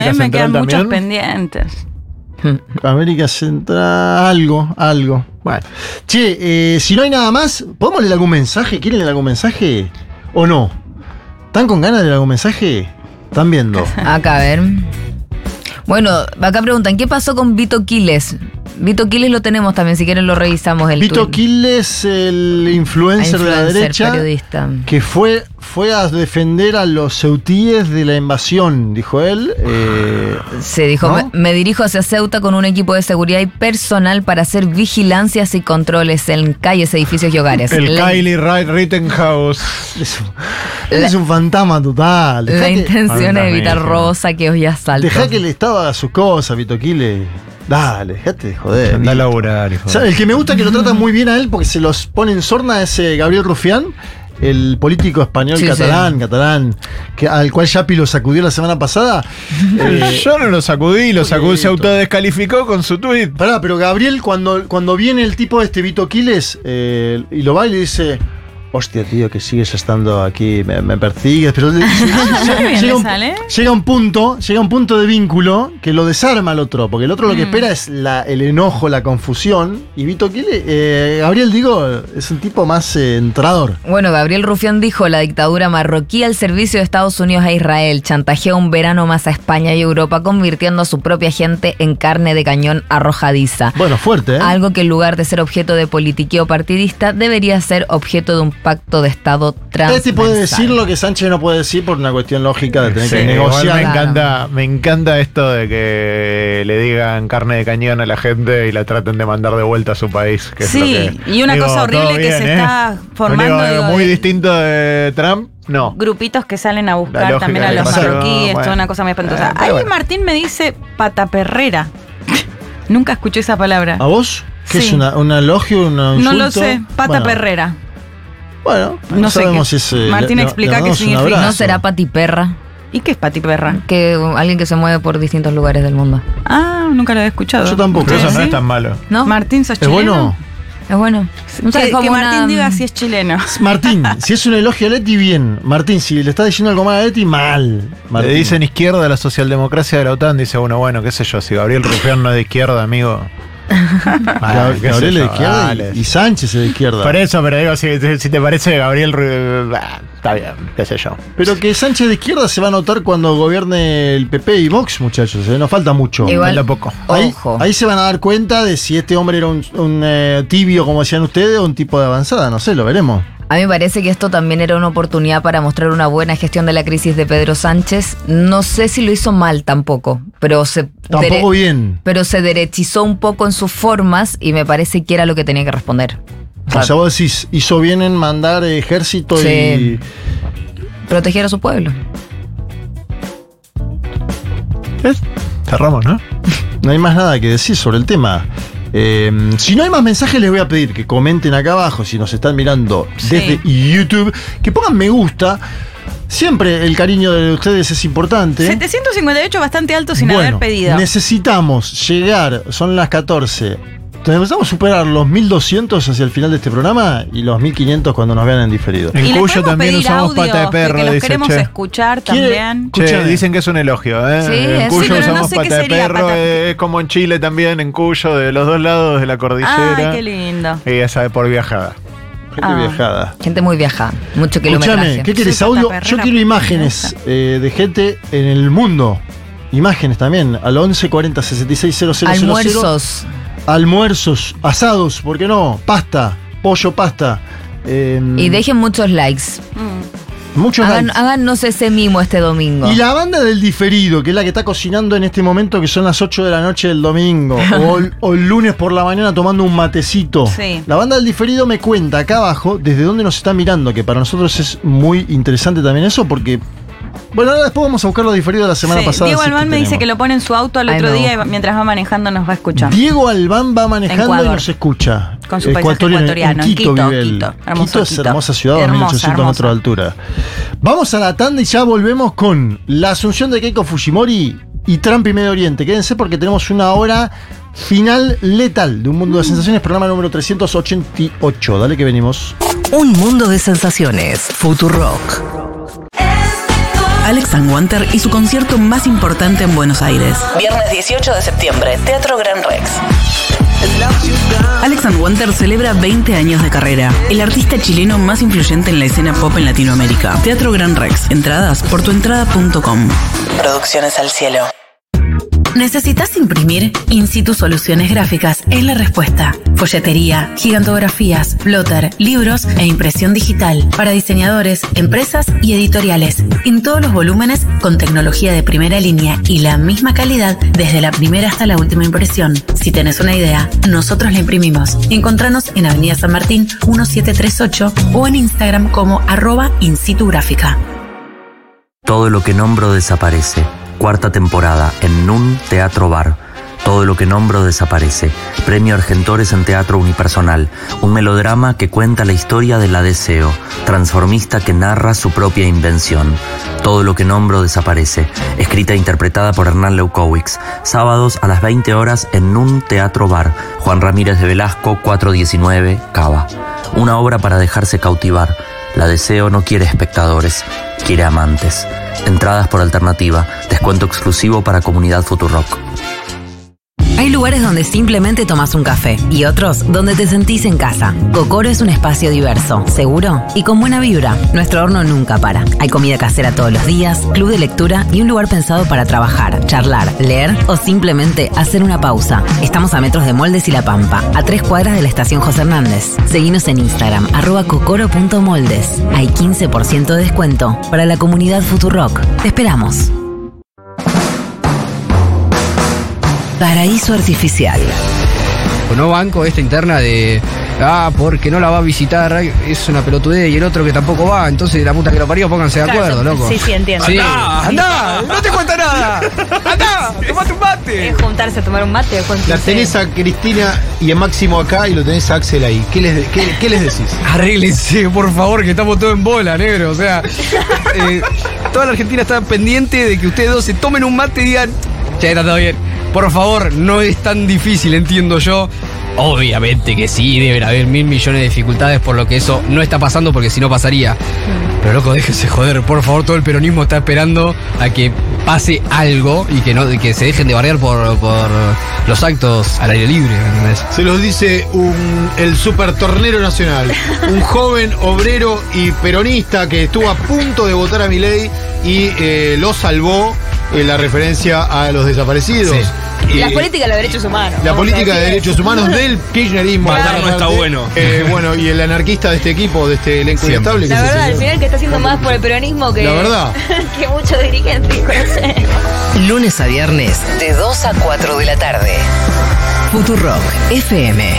me quedan también. muchos pendientes. América Central, algo. Bueno. Che, si no hay nada más, ¿podemos leer algún mensaje? ¿Quieren leer algún mensaje? ¿O no? ¿Están con ganas de leer algún mensaje? ¿Están viendo? Acá, a ver. Bueno, acá preguntan, ¿qué pasó con Vito Quiles? Vito Quiles lo tenemos también, si quieren lo revisamos. Vito Quiles, el influencer de la derecha, periodista, que fue a defender a los ceutíes de la invasión, dijo él. Se dijo, ¿no? Me dirijo hacia Ceuta con un equipo de seguridad y personal para hacer vigilancias y controles en calles, edificios y hogares. El Kylie Rittenhouse. Es un fantasma total. La intención es evitar robos, saqueos y asaltos. Dejá que el Estado haga sus cosas, Vito Quiles. Dale, dejate de joder. Anda a laburar, hijo. O sea, el que me gusta que lo tratan muy bien a él porque se los pone en sorna es Gabriel Rufián, el político español catalán, al cual Yapi lo sacudió la semana pasada. Yo no lo sacudí, se autodescalificó con su tuit. Pará, pero Gabriel, cuando viene el tipo de este Vito Quiles y lo va y le dice: hostia, tío, que sigues estando aquí, me persigues, pero llega un punto de vínculo que lo desarma al otro, porque el otro lo que espera es el enojo, la confusión, y Vito Quiles, Gabriel, es un tipo más entrador. Bueno, Gabriel Rufián dijo: la dictadura marroquí al servicio de Estados Unidos a Israel chantajeó un verano más a España y Europa, convirtiendo a su propia gente en carne de cañón arrojadiza. Bueno, fuerte, ¿eh? Algo que en lugar de ser objeto de politiqueo partidista, debería ser objeto de un pacto de Estado transversal. Este puede decir lo que Sánchez no puede decir por una cuestión lógica de tener que negociar. Me encanta esto de que le digan carne de cañón a la gente y la traten de mandar de vuelta a su país. Que sí, es lo que, y una cosa horrible que se está formando. Muy distinto de Trump. No. Grupitos que salen a buscar también a los marroquíes, toda una cosa muy espantosa. Ahí Martín me dice pataperrera. Nunca escuché esa palabra. ¿A vos? ¿Qué es un elogio, un insulto? No lo sé, pataperrera. Bueno, no sabemos sé si es. Martín explica qué significa. ¿No será patiperra? ¿Y qué es patiperra? Que alguien que se mueve por distintos lugares del mundo. Ah, nunca lo había escuchado. Yo tampoco. Pero eso no es tan malo. ¿No? Martín, ¿sos chileno? ¿Es bueno? Es bueno. Que Martín diga si es chileno. Martín, si es un elogio a Leti, bien. Martín, si le está diciendo algo mal a Leti, mal. Martín. Le dicen izquierda a la socialdemocracia de la OTAN, dice uno, bueno, qué sé yo, si Gabriel Rufián no es de izquierda, amigo. Gabriel es de izquierda y Sánchez es de izquierda. Por eso, pero digo, si te parece Gabriel, está bien, qué sé yo. Pero que Sánchez de izquierda se va a notar cuando gobierne el PP y Vox, muchachos, no falta mucho. Igual, falta poco. Ahí se van a dar cuenta de si este hombre era un tibio, como decían ustedes, o un tipo de avanzada, no sé, lo veremos. A mí me parece que esto también era una oportunidad para mostrar una buena gestión de la crisis de Pedro Sánchez. No sé si lo hizo mal tampoco, pero bien. Pero se derechizó un poco en sus formas y me parece que era lo que tenía que responder. O sea, vos decís, hizo bien en mandar ejército y proteger a su pueblo. Cerramos, ¿no? No hay más nada que decir sobre el tema. Si no hay más mensajes, les voy a pedir que comenten acá abajo, si nos están mirando desde YouTube, que pongan me gusta. Siempre el cariño de ustedes es importante. 758, bastante alto sin haber pedido. Necesitamos llegar, son las 14. Necesitamos superar los 1200 hacia el final de este programa y los 1500 cuando nos vean en diferido. En Cuyo también usamos pata de perro. Que los queremos escuchar también. Dicen que es un elogio, ¿eh? Sí, en Cuyo usamos sé pata de perro. Es como en Chile también, en Cuyo, de los dos lados de la cordillera. Ay, qué lindo. Y ya sabe, por viajada. Gente viajada. Gente muy viajada. Mucho kilometraje. Escuchame, ¿qué querés? ¿Audio? Yo quiero imágenes de gente en el mundo. Imágenes también. Al 11 40 66 000. Almuerzos, asados, ¿por qué no? Pasta, pollo, pasta. Y dejen muchos likes. Muchos likes. Háganos ese mimo este domingo. Y la banda del diferido, que es la que está cocinando en este momento, que son las 8 de la noche del domingo, o el lunes por la mañana tomando un matecito. Sí. La banda del diferido me cuenta acá abajo desde dónde nos está mirando, que para nosotros es muy interesante también eso, porque... Bueno, ahora después vamos a buscar lo diferido de la semana pasada. Diego Albán me dice que lo pone en su auto al otro día y mientras va manejando nos va escuchando. Diego Albán va manejando y nos escucha. Con su paisaje ecuatoriano. En Quito vive él. Quito es hermosa ciudad, 1800 metros de altura. Vamos a la tanda y ya volvemos con la asunción de Keiko Fujimori y Trump y Medio Oriente. Quédense porque tenemos una hora final letal de Un Mundo de Sensaciones, programa número 388. Dale que venimos. Un mundo de sensaciones. Futurock. Alex Wanter y su concierto más importante en Buenos Aires. Viernes 18 de septiembre, Teatro Gran Rex. Alex Wanter celebra 20 años de carrera. El artista chileno más influyente en la escena pop en Latinoamérica. Teatro Gran Rex. Entradas por tuentrada.com. Producciones al cielo. ¿Necesitas imprimir? In Situ Soluciones Gráficas es la respuesta. Folletería, gigantografías, plotter, libros e impresión digital para diseñadores, empresas y editoriales. En todos los volúmenes con tecnología de primera línea y la misma calidad desde la primera hasta la última impresión. Si tenés una idea, nosotros la imprimimos. Encontranos en Avenida San Martín 1738 o en Instagram como @insitugráfica. Todo lo que nombro desaparece. 4ª temporada en NUN Teatro Bar. Todo lo que nombro desaparece. Premio Argentores en Teatro Unipersonal. Un melodrama que cuenta la historia de la Deseo, transformista que narra su propia invención. Todo lo que nombro desaparece. Escrita e interpretada por Hernán Leucowicz. Sábados a las 20 horas en NUN Teatro Bar. Juan Ramírez de Velasco, 419, Cava. Una obra para dejarse cautivar. La Deseo no quiere espectadores, quiere amantes. Entradas por alternativa, descuento exclusivo para Comunidad Futurock. Hay lugares donde simplemente tomas un café y otros donde te sentís en casa. Cocoro es un espacio diverso, seguro y con buena vibra. Nuestro horno nunca para. Hay comida casera todos los días, club de lectura y un lugar pensado para trabajar, charlar, leer o simplemente hacer una pausa. Estamos a metros de Moldes y La Pampa, a 3 cuadras de la estación José Hernández. Seguinos en Instagram, @cocoro.moldes. Hay 15% de descuento para la Comunidad Futurock. Te esperamos. Paraíso Artificial. No banco esta interna de porque no la va a visitar, es una pelotudez, y el otro que tampoco va, entonces la puta que lo parió, pónganse de acuerdo, loco. Sí, entiendo. Sí. ¡Andá! ¡No te cuenta nada! ¡Andá! ¡Tomate un mate! Es juntarse a tomar un mate después. La tenés a Cristina y a Máximo acá y lo tenés a Axel ahí. ¿Qué les decís? Arréglense, por favor, que estamos todos en bola, negro. O sea, toda la Argentina está pendiente de que ustedes dos se tomen un mate y digan, che, está todo bien. Por favor, no es tan difícil, entiendo yo. Obviamente que sí, deben haber 1000 millones de dificultades por lo que eso no está pasando, porque si no pasaría. Pero loco, déjense joder, por favor, todo el peronismo está esperando a que pase algo y que se dejen de bardear por los actos al aire libre, ¿entendés? Se los dice el super tornero nacional, un joven obrero y peronista que estuvo a punto de votar a Milei y lo salvó. La referencia a los desaparecidos. Sí. La política de los derechos humanos. La política de derechos humanos del kirchnerismo. Matar no está bueno. Bueno, y el anarquista de este equipo, de este elenco inestable. La verdad, al final que está haciendo más por el peronismo que... La verdad. que muchos dirigentes. Lunes a viernes, de 2 a 4 de la tarde. Futurock FM.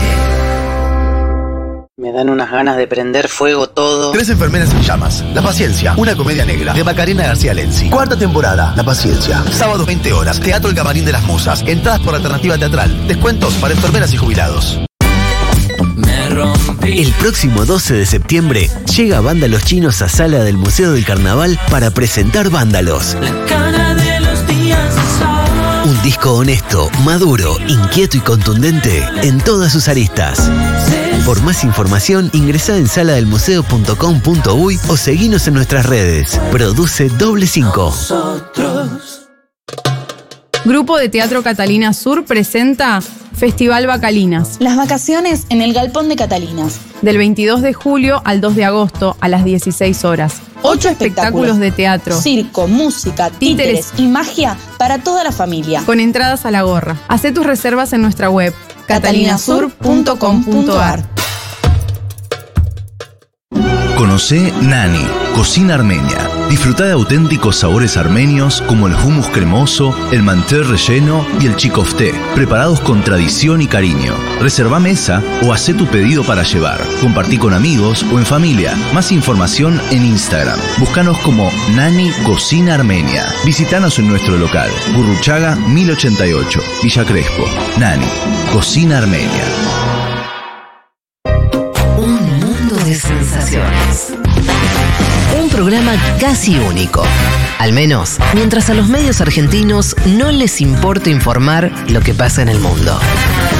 Me dan unas ganas de prender fuego todo. 3 enfermeras en llamas. La paciencia. Una comedia negra. De Macarena García Lenzi. 4ª temporada. La paciencia. Sábado 20 horas. Teatro El Camarín de las Musas. Entradas por alternativa teatral. Descuentos para enfermeras y jubilados. El próximo 12 de septiembre llega Vándalos Chinos a Sala del Museo del Carnaval para presentar Vándalos. Un disco honesto, maduro, inquieto y contundente en todas sus aristas. Por más información, ingresá en saladelmuseo.com.uy o seguinos en nuestras redes. Produce Doble 5. Grupo de Teatro Catalina Sur presenta Festival Bacalinas. Las vacaciones en el Galpón de Catalinas. Del 22 de julio al 2 de agosto a las 16 horas. 8 espectáculos de teatro, circo, música, títeres y magia para toda la familia. Con entradas a la gorra. Hacé tus reservas en nuestra web catalinasur.com.ar. Conocé Nani, cocina armenia. Disfrutá de auténticos sabores armenios como el hummus cremoso, el manté relleno y el chikofté, preparados con tradición y cariño. Reservá mesa o hacé tu pedido para llevar. Compartí con amigos o en familia. Más información en Instagram. Búscanos como Nani Cocina Armenia. Visítanos en nuestro local, Gurruchaga 1088, Villa Crespo. Nani, Cocina Armenia. Un mundo de sensaciones. Un programa casi único. Al menos, mientras a los medios argentinos no les importa informar lo que pasa en el mundo.